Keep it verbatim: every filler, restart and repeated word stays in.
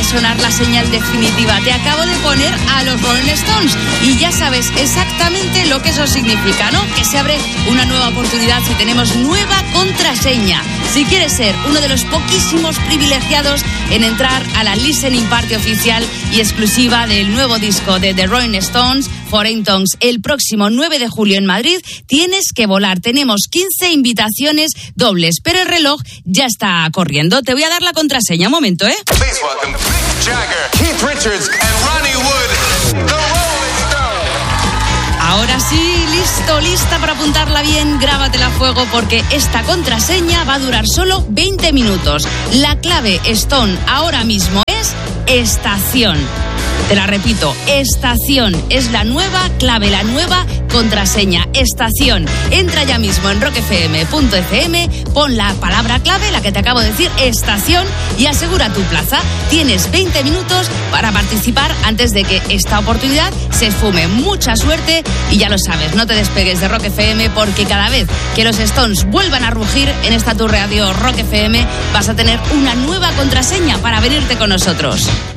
de sonar la señal definitiva. Te acabo de poner a los Rolling Stones y ya sabes exactamente lo que eso significa, ¿no? Que se abre una nueva oportunidad si tenemos nueva contraseña. Si quieres ser uno de los poquísimos privilegiados en entrar a la listening party oficial y exclusiva del nuevo disco de The Rolling Stones, Foreign Tongues, el próximo nueve de julio en Madrid, tienes que volar. Tenemos quince invitaciones dobles, pero el reloj ya está corriendo. Te voy a dar la contraseña, un momento, ¿eh? Please welcome Mick Jagger, Keith Richards and Ronnie Wood, The Rolling Stones. Ahora sí, listo, lista para apuntarla bien, grábatela a fuego porque esta contraseña va a durar solo veinte minutos. La clave Stone ahora mismo es estación. Te la repito, estación es la nueva clave, la nueva contraseña, estación. Entra ya mismo en rock f m punto f m, pon la palabra clave, la que te acabo de decir, estación, y asegura tu plaza. Tienes veinte minutos para participar antes de que esta oportunidad se esfume. Mucha suerte y ya lo sabes, no te despegues de Rock F M porque cada vez que los Stones vuelvan a rugir en esta tu radio Rock F M vas a tener una nueva contraseña para venirte con nosotros.